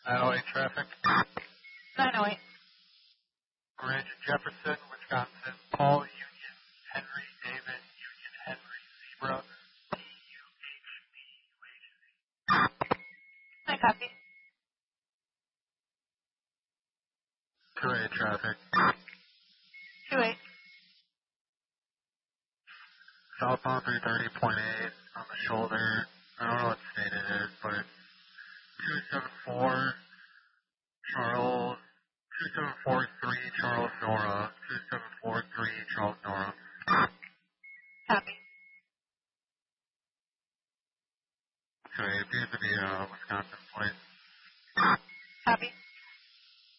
908 traffic. 908. Bridge, Jefferson, Wisconsin. Paul, Union, Henry, David, Union, Henry, Zebra, I copy. 208 traffic. 28. Southbound 330.8 on the shoulder. I don't know what state it is, but it's 274 Charles, 2743 Charles Nora.